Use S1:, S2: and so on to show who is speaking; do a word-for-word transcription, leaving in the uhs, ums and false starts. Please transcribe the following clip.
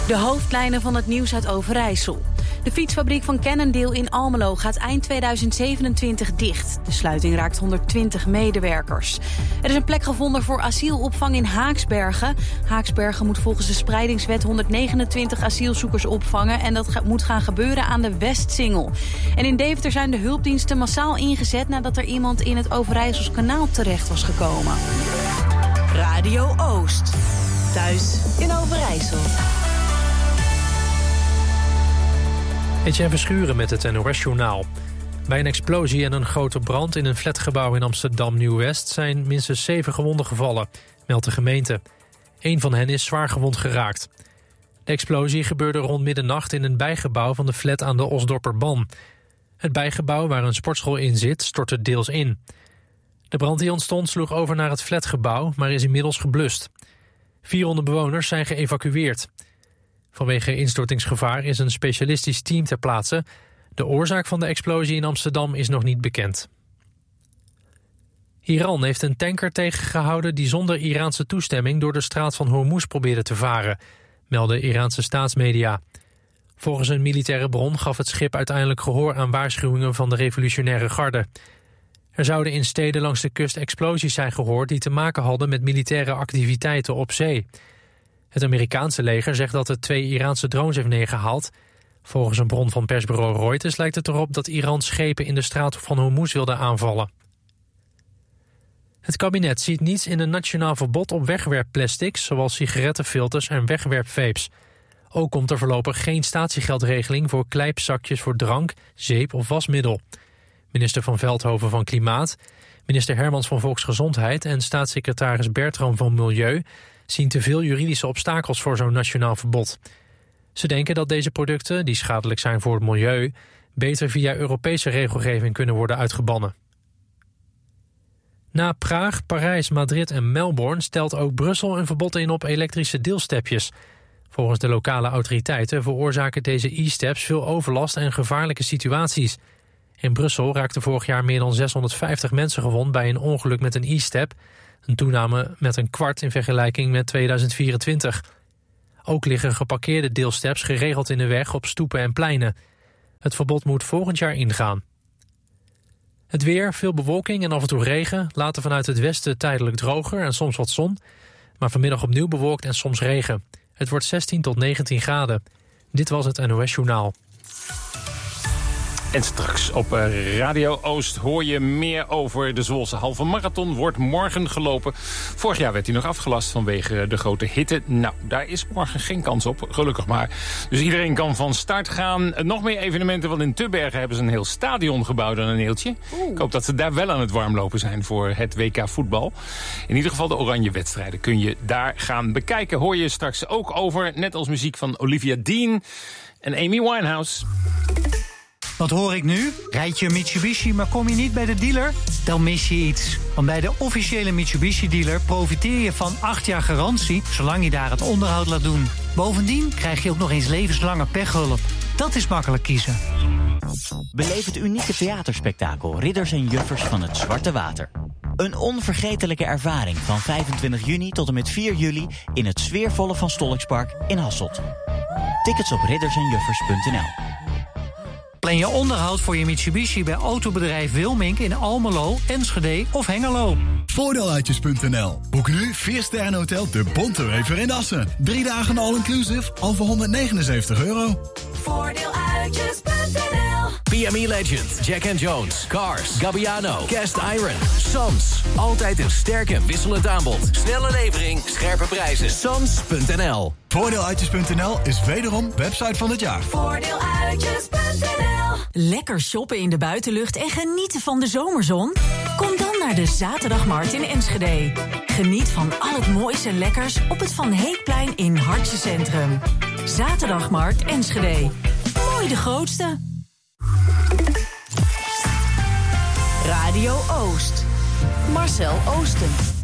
S1: De hoofdlijnen van het nieuws uit Overijssel. De fietsfabriek van Cannondale in Almelo gaat eind tweeduizend zevenentwintig dicht. De sluiting raakt honderdtwintig medewerkers. Er is een plek gevonden voor asielopvang in Haaksbergen. Haaksbergen moet volgens de spreidingswet honderdnegenentwintig asielzoekers opvangen. En dat moet gaan gebeuren aan de Westsingel. En in Deventer zijn de hulpdiensten massaal ingezet nadat er iemand in het Overijssels kanaal terecht was gekomen. Radio Oost. Thuis in Overijssel.
S2: Etienne Verschuren met het N O S-journaal. Bij een explosie en een grote brand in een flatgebouw in Amsterdam-Nieuw-West zijn minstens zeven gewonden gevallen, meldt de gemeente. Eén van hen is zwaar gewond geraakt. De explosie gebeurde rond middernacht in een bijgebouw van de flat aan de Osdorperban. Het bijgebouw waar een sportschool in zit stortte deels in. De brand die ontstond sloeg over naar het flatgebouw, maar is inmiddels geblust. vierhonderd bewoners zijn geëvacueerd. Vanwege instortingsgevaar is een specialistisch team ter plaatse. De oorzaak van de explosie in Amsterdam is nog niet bekend. Iran heeft een tanker tegengehouden die zonder Iraanse toestemming door de straat van Hormuz probeerde te varen, melden Iraanse staatsmedia. Volgens een militaire bron gaf het schip uiteindelijk gehoor aan waarschuwingen van de revolutionaire garde. Er zouden in steden langs de kust explosies zijn gehoord die te maken hadden met militaire activiteiten op zee. Het Amerikaanse leger zegt dat het twee Iraanse drones heeft neergehaald. Volgens een bron van persbureau Reuters lijkt het erop dat Iran schepen in de straat van Hormuz wilde aanvallen. Het kabinet ziet niets in een nationaal verbod op wegwerpplastics, zoals sigarettenfilters en wegwerpvapes. Ook komt er voorlopig geen statiegeldregeling voor kleipzakjes voor drank, zeep of wasmiddel. Minister Van Veldhoven van Klimaat, minister Hermans van Volksgezondheid en staatssecretaris Bertram van Milieu zien te veel juridische obstakels voor zo'n nationaal verbod. Ze denken dat deze producten, die schadelijk zijn voor het milieu, beter via Europese regelgeving kunnen worden uitgebannen. Na Praag, Parijs, Madrid en Melbourne stelt ook Brussel een verbod in op elektrische deelstepjes. Volgens de lokale autoriteiten veroorzaken deze e-steps veel overlast en gevaarlijke situaties. In Brussel raakten vorig jaar meer dan zeshonderdvijftig mensen gewond bij een ongeluk met een e-step, een toename met een kwart in vergelijking met tweeduizend vierentwintig. Ook liggen geparkeerde deelsteps geregeld in de weg op stoepen en pleinen. Het verbod moet volgend jaar ingaan. Het weer, veel bewolking en af en toe regen, later vanuit het westen tijdelijk droger en soms wat zon, maar vanmiddag opnieuw bewolkt en soms regen. Het wordt zestien tot negentien graden. Dit was het N O S-journaal.
S3: En straks op Radio Oost hoor je meer over de Zwolse halve marathon. Wordt morgen gelopen. Vorig jaar werd hij nog afgelast vanwege de grote hitte. Nou, daar is morgen geen kans op, gelukkig maar. Dus iedereen kan van start gaan. Nog meer evenementen, want in Tubbergen hebben ze een heel stadion gebouwd aan een eeltje. Oeh. Ik hoop dat ze daar wel aan het warmlopen zijn voor het W K voetbal. In ieder geval de oranje wedstrijden kun je daar gaan bekijken. Hoor je straks ook over, net als muziek van Olivia Dean en Amy Winehouse.
S4: Wat hoor ik nu? Rijd je een Mitsubishi, maar kom je niet bij de dealer? Dan mis je iets. Want bij de officiële Mitsubishi-dealer profiteer je van acht jaar garantie, zolang je daar het onderhoud laat doen. Bovendien krijg je ook nog eens levenslange pechhulp. Dat is makkelijk kiezen.
S5: Beleef het unieke theaterspektakel Ridders en Juffers van het Zwarte Water. Een onvergetelijke ervaring van vijfentwintig juni tot en met vier juli in het sfeervolle Van Stollikspark in Hasselt. Tickets op ridders en juffers punt n l.
S4: Plan je onderhoud voor je Mitsubishi bij autobedrijf Wilmink in Almelo, Enschede of Hengelo.
S6: Voordeeluitjes punt n l. Boek nu vier sterren hotel De Bontewever in Assen. Drie dagen all-inclusive al voor honderdnegenenzeventig euro.
S7: Voordeeluitjes punt n l.
S8: P M E Legend, Jack and Jones, Cars, Gabbiano, Cast Iron, Sams. Altijd een sterk en wisselend aanbod. Snelle levering, scherpe prijzen. Sams punt n l.
S6: Voordeeluitjes punt n l is wederom website van het jaar.
S7: Voordeeluitjes punt n l.
S1: Lekker shoppen in de buitenlucht en genieten van de zomerzon? Kom dan naar de Zaterdagmarkt in Enschede. Geniet van al het moois en lekkers op het Van Heekplein in Hartje Centrum. Zaterdagmarkt Enschede. Mooi de grootste. Radio Oost. Marcel Oosten.